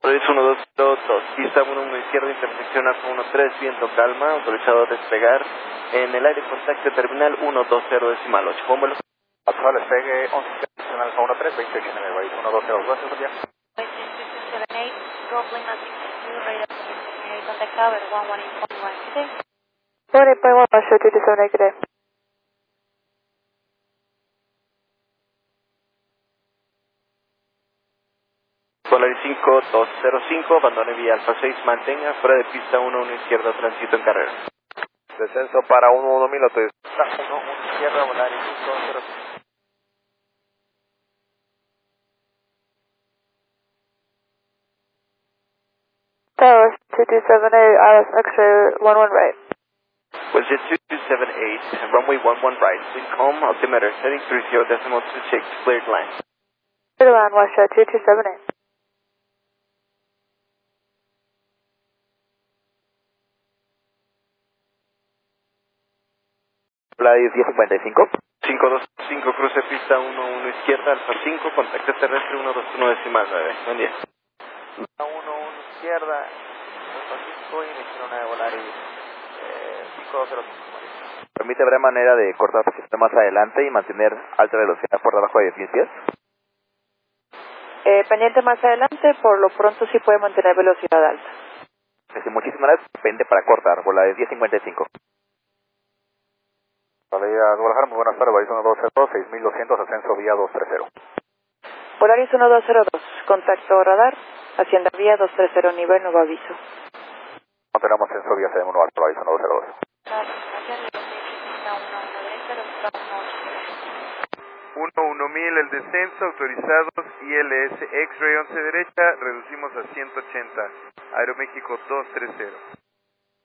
Polaris 1202, pista 11 izquierda, intersección AFA 13, viento calma, autorizado a despegar en el aire contacto terminal 120.8. ¿Cómo vuelo? Actual despegue 11 izquierda, Alfa 13, 28 en el Polaris 1202, gracias, buen día. 278, Goblin altitude, radar contact tower 118.1. Morning, Point 1, show 227 good day. Polaris 5205, abandone vía Alfa 6, mantenga fuera de pista 11 izquierda, tránsito en carrera. Descenso para 11000, autorizado 11 izquierda, Polaris 505. Tower 2278, IS X-ray 11 right. Was it 2278, runway 11 right, wind calm, altimeter setting 30.26, cleared line. Clear line, West Shot 2278. Polaris 1055. 525, cruce pista 11 izquierda, Alfa 5, contacto terrestre 121.9. Buen día. 11 izquierda, Alfa 5 y 21 de Polaris 5205. ¿Permite habrá manera de cortar el sistema más adelante y mantener alta velocidad por debajo de 10 pies? Pendiente más adelante, por lo pronto sí puede mantener velocidad alta. Muchísimas gracias, pendiente para cortar, Polaris 1055. Valeria Guadalajara, muy buenas tardes, Polaris 1202, 6200, ascenso vía 230. Polaris 1202, contacto radar, Hacienda vía 230, nivel nuevo aviso. No tenemos ascenso vía CM1 al Polaris 1202. 11000 el descenso, autorizados, ILS X-Ray 11 derecha, reducimos a 180, Aeroméxico 230.